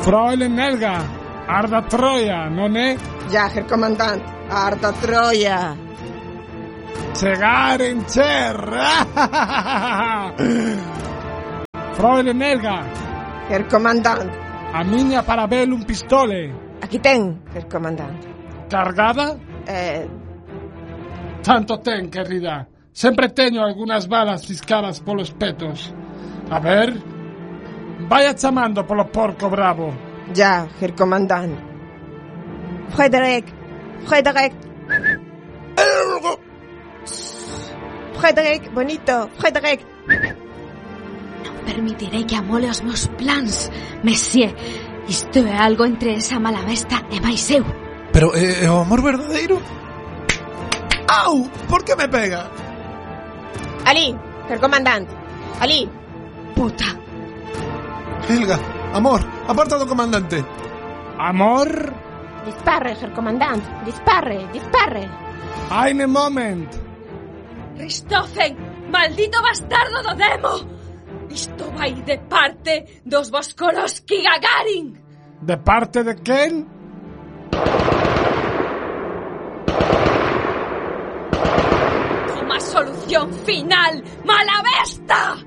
Fräulein Helga, arda Troja, non è? Ja, Herr Kommandant, arda Troja. Segare in terra! Fräulein Helga, Herr Kommandant. a miña parabellum pistole. Aquí ten, Herr Kommandant. Cargada? Tanto ten, querida. Sempre teño algunhas balas fiscadas polos petos. A ver... Vaya chamando polo porco bravo. Ja, Herr Kommandant. Frederik. Frederik, bonito, Frederik. Non permitirei que amole os meus plans, Messier. Isto é algo entre esa mala besta e máis eu. Pero é o amor verdadeiro? Au! Por que me pega? Ali, Herr Kommandant. Ali. Puta. Helga, amor, aparta do comandante. Amor? Dispare, Herr Kommandant. Dispare. Eine Moment. Richthofen, maldito bastardo do demo. Isto vai de parte dos Voskoroski Gagarin. De parte de quen? Como solución final, mala besta.